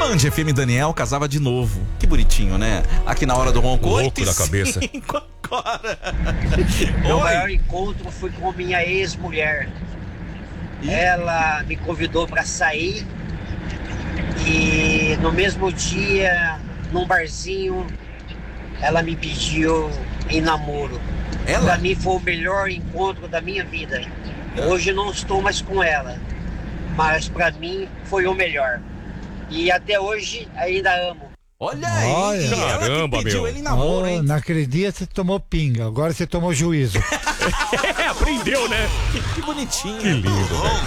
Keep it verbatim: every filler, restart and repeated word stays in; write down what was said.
Band F M Daniel casava de novo. Que bonitinho, né? Aqui na hora do ronco. Louco da cabeça. Agora. Meu Oi. maior encontro foi com minha ex-mulher. Ela me convidou para sair e no mesmo dia, num barzinho, ela me pediu em namoro. Ela? Para mim foi o melhor encontro da minha vida. Hoje não estou mais com ela, mas para mim foi o melhor. E até hoje ainda amo. Olha aí. Olha. E ela que Caramba, pediu meu. ele em namoro, Oh, hein? naquele dia você tomou pinga, agora você tomou juízo. É, aprendeu, né? Que bonitinho. Que lindo, velho.